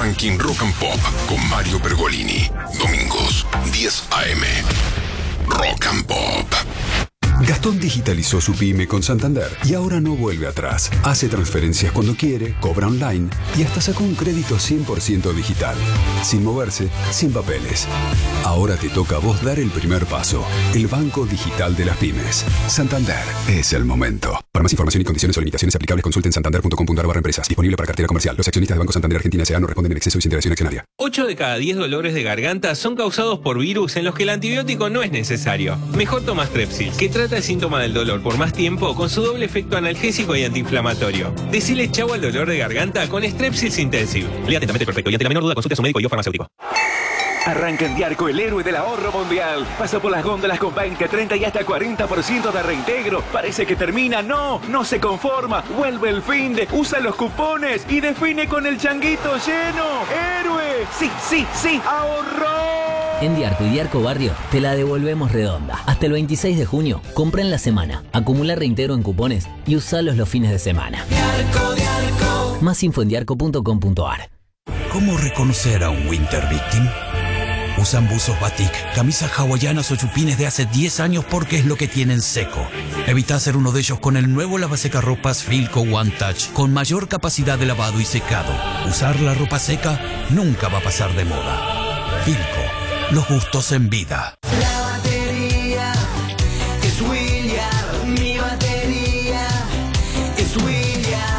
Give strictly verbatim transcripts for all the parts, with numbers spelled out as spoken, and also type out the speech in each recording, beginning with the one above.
Ranking Rock and Pop con Mario Pergolini. Domingos, diez a eme. Rock and Pop. Gastón digitalizó su pyme con Santander y ahora no vuelve atrás. Hace transferencias cuando quiere, cobra online y hasta sacó un crédito cien por ciento digital. Sin moverse, sin papeles. Ahora te toca a vos dar el primer paso. El banco digital de las pymes. Santander es el momento. Para más información y condiciones o limitaciones aplicables, consulten santander punto com punto ar barra empresas. Disponible para cartera comercial. Los accionistas de Banco Santander Argentina S A no responden en exceso y sin interacción accionaria. ocho de cada diez dolores de garganta son causados por virus en los que el antibiótico no es necesario. Mejor toma Strepsils, que trata el síntoma del dolor por más tiempo con su doble efecto analgésico y antiinflamatorio. Decile chau al dolor de garganta con Strepsils Intensive. Lea atentamente el prospecto y ante la menor duda consulte a su médico y o farmacéutico. Arranca en Diarco, el héroe del ahorro mundial. Pasa por las góndolas con veinte, treinta y hasta cuarenta por ciento de reintegro. Parece que termina. No, no se conforma. Vuelve el fin de, usa los cupones y define con el changuito lleno. ¡Héroe! Sí, sí, sí, ahorró. En Diarco y Diarco Barrio te la devolvemos redonda. Hasta el veintiséis de junio, compra en la semana, acumula reintegro en cupones y usalos los fines de semana. Diarco, Diarco. Más info en diarco punto com punto ar. ¿Cómo reconocer a un Winter Victim? Usan buzos batik, camisas hawaianas o chupines de hace diez años porque es lo que tienen seco. Evita ser uno de ellos con el nuevo lavasecarropas Filco One Touch con mayor capacidad de lavado y secado. Usar la ropa seca nunca va a pasar de moda. Filco, los gustos en vida. La batería es William, mi batería es William.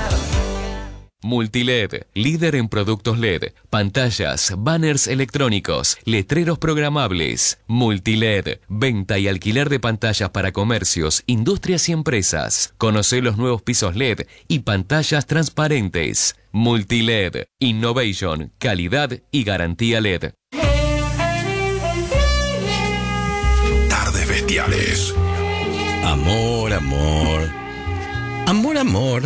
Multiled, líder en productos L E D, pantallas, banners electrónicos, letreros programables. Multiled, venta y alquiler de pantallas para comercios, industrias y empresas. Conoce los nuevos pisos L E D y pantallas transparentes. Multiled, innovation, calidad y garantía L E D. Tardes bestiales. Amor, amor. Amor, amor.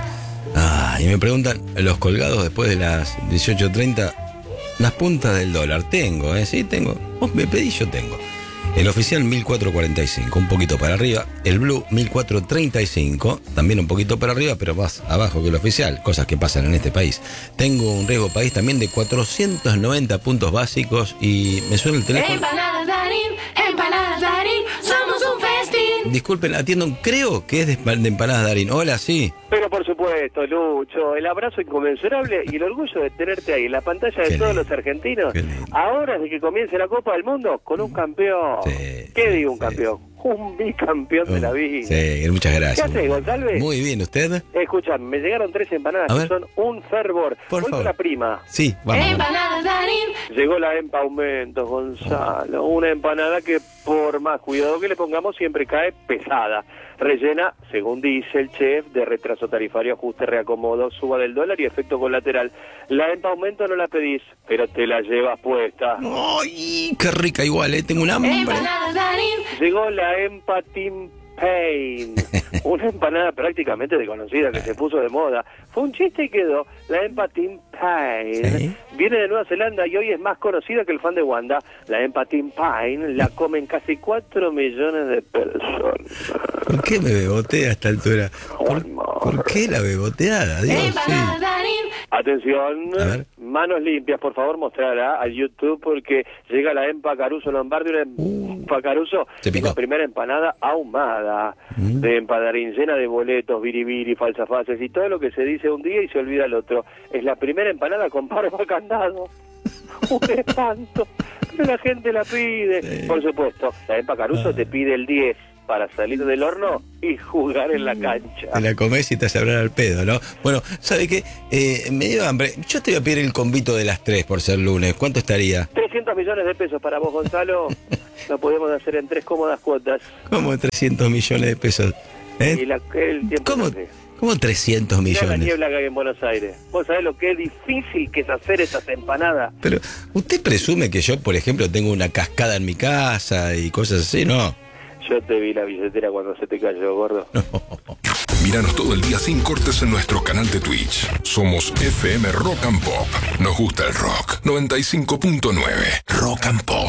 Ah, y me preguntan, los colgados después de las dieciocho treinta, las puntas del dólar. Tengo, ¿eh? Sí, tengo. Vos me pedís, yo tengo. El oficial mil cuatrocientos cuarenta y cinco, un poquito para arriba. El blue mil cuatrocientos treinta y cinco, también un poquito para arriba, pero más abajo que el oficial. Cosas que pasan en este país. Tengo un riesgo país también de cuatrocientos noventa puntos básicos y me suena el teléfono. Empanadas Darín, empanadas Darín, somos un festín. Disculpen, atiendo, creo que es de, de empanadas Darín. Hola, sí. Pero por supuesto, Lucho, el abrazo inconmensurable y el orgullo de tenerte ahí en la pantalla de Qué todos lindo. Los argentinos. Ahora de que comience la Copa del Mundo con un campeón. Sí, ¿Qué digo un sí. campeón? Un bicampeón uh, de la vida. Sí, muchas gracias. ¿Qué haces, González? Muy bien, ¿usted? Escuchame, me llegaron tres empanadas que son un fervor. Por Voy favor. con la prima. Sí, vamos. Empanadas Darín. Llegó la Empa Aumentos, Gonzalo. Una empanada que por más cuidado que le pongamos siempre cae pesada. Rellena, según dice el chef, de retraso tarifario, ajuste, reacomodo, suba del dólar y efecto colateral. La Empa Aumento no la pedís, pero te la llevas puesta. ¡Ay, qué rica igual, eh! Tengo un hambre. Empanadas Darín. Llegó la Empa Team Pain, una empanada prácticamente desconocida que se puso de moda. Fue un chiste y quedó. La Empa Team Pain ¿Sí? viene de Nueva Zelanda y hoy es más conocida que el fan de Wanda. La Empa Team Pain la comen casi cuatro millones de personas. ¿Por qué me bebotea a esta altura? ¿Por, ¿por qué la beboteada? Dios, sí. Atención, manos limpias, por favor, mostrará a YouTube porque llega la Empa Caruso Lombardi, una Empa Caruso, la primera empanada ahumada mm. de Empadarín, llena de boletos, biribiri, falsafaces y todo lo que se dice un día y se olvida el otro. Es la primera empanada con barba candado. Un espanto, pero la gente la pide. Sí. Por supuesto, la Empa Caruso ah. te pide el diez para salir del horno y jugar en la cancha. Te la comés y te vas a hablar al pedo, ¿no? Bueno, ¿sabe qué? Eh, me dio hambre. Yo te voy a pedir el convito de las tres por ser lunes. ¿Cuánto estaría? trescientos millones de pesos para vos, Gonzalo. Lo podemos hacer en tres cómodas cuotas. ¿Cómo trescientos millones de pesos? ¿Eh? Y la, el tiempo ¿Cómo? ¿Cómo trescientos millones? La niebla que hay en Buenos Aires. Vos sabés lo que es difícil que es hacer esas empanadas. Pero, ¿usted presume que yo, por ejemplo, tengo una cascada en mi casa y cosas así? No. Yo te vi la billetera cuando se te cayó, gordo. No. Míranos todo el día sin cortes en nuestro canal de Twitch. Somos F M Rock and Pop. Nos gusta el rock. noventa y cinco punto nueve Rock and Pop.